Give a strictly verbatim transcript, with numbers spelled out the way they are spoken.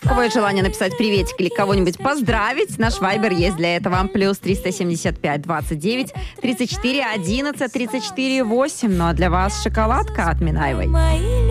У кого есть желание написать приветик или кого-нибудь поздравить, наш вайбер есть для этого. Плюс триста семьдесят пять двадцать девять тридцать четыре одиннадцать тридцать четыре восемь. Ну а для вас шоколадка от Минаевой.